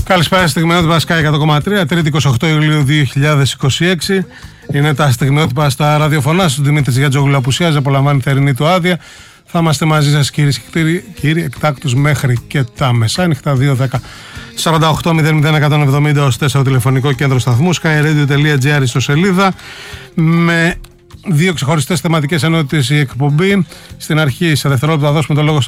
Καλησπέρα, στιγμιότυπα Sky 100,3, Τρίτη 28 Ιουλίου 2026. Είναι τα στιγμιότυπα στα ραδιοφωνά του. Δημήτρης Γιατζόγλου απουσιάζει, απολαμβάνει θερινή του άδεια. Θα είμαστε μαζί σας, κυρίες και κύριοι, εκτάκτους μέχρι και τα μεσάνυχτα. 2-10 48-00-170 ως 4 τηλεφωνικό κέντρο σταθμού. skyradio.gr ιστοσελίδα. Με δύο ξεχωριστές θεματικές ενότητες η εκπομπή. Στην αρχή, σε δευτερόλεπτα, θα δώσουμε το λόγο